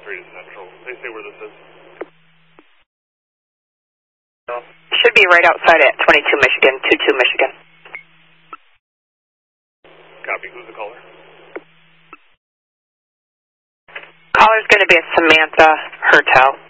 3 to Central. They say where this is. Should be right outside at 22 Michigan, 22 Michigan. Copy. Who's the caller? Caller's going to be a Samantha Hertel.